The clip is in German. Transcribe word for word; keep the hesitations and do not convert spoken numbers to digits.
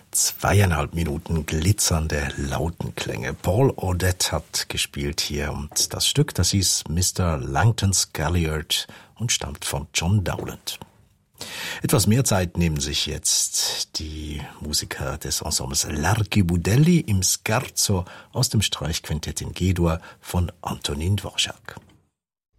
Zweieinhalb Minuten glitzernde Lautenklänge. Paul Audette hat gespielt hier und das Stück, das hieß Mister Langton's Galliard und stammt von John Dowland. Etwas mehr Zeit nehmen sich jetzt die Musiker des Ensembles L'Archibudelli im Scherzo aus dem Streichquintett in G-Dur von Antonin Dvorak.